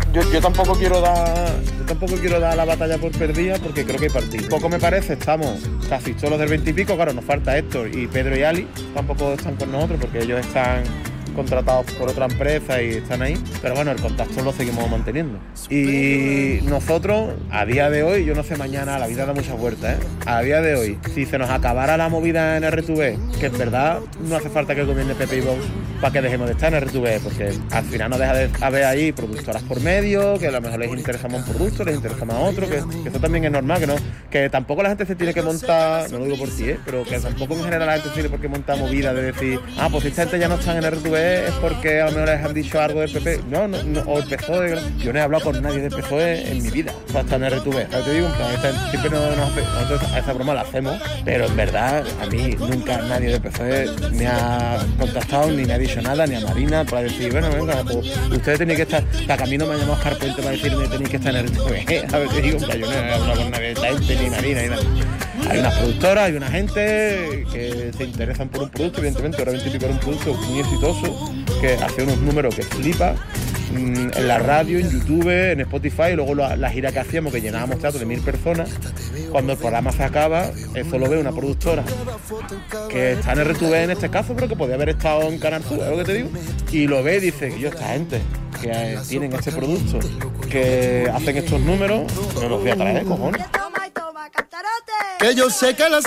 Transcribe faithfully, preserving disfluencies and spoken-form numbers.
yo, yo tampoco quiero dar yo tampoco quiero dar la batalla por perdida porque creo que hay partido. Poco me parece, estamos casi todos los del veintipico, claro, nos falta Héctor y Pedro y Ali, tampoco están con nosotros porque ellos están contratados por otra empresa y están ahí, pero bueno, el contacto lo seguimos manteniendo. Y nosotros, a día de hoy, yo no sé mañana, la vida da muchas vueltas, ¿eh? A día de hoy, si se nos acabara la movida en R T V, que en verdad no hace falta que gobierne Pepe y Vox para que dejemos de estar en R T V, porque al final no deja de haber ahí productoras por medio, que a lo mejor les interesa más un producto, les interesa más otro, que, que eso también es normal, que no, que tampoco la gente se tiene que montar, no lo digo por ti, ¿eh? Pero que tampoco en general la gente tiene por qué montar movida de decir, ah, pues si esta gente ya no está en R T V es porque a lo mejor les han dicho algo del P P. No, no, no, o el P S O E. Yo no he hablado con nadie del P S O E en mi vida. Para estar en R T V. ¿Sabes? Te digo, en plan, esta, siempre nos, nos hace, nosotros a esa broma la hacemos, pero en verdad, a mí nunca nadie del P S O E me ha contactado, ni me ha dicho nada, ni a Marina, para decir, bueno, venga, pues ustedes tenéis que estar. La Camino me ha llamado Oscar Puente para decirme tenéis que estar en R T V. A ver, te digo, yo no he hablado con nadie de esta gente, ni Marina, ni nada. Hay unas productoras, hay una gente que se interesan por un producto, evidentemente, ahora veintipico era un producto muy exitoso, que hace unos números que flipa mmm, en la radio, en YouTube, en Spotify, y luego la, la gira que hacíamos, que llenábamos teatro de mil personas, cuando el programa se acaba, eso lo ve una productora que está en R T V en este caso, pero que podía haber estado en Canal Sur, es lo que te digo, y lo ve y dice, yo, esta gente que eh, tienen este producto, que hacen estos números, no los voy a traer, cojones. Que yo sé que las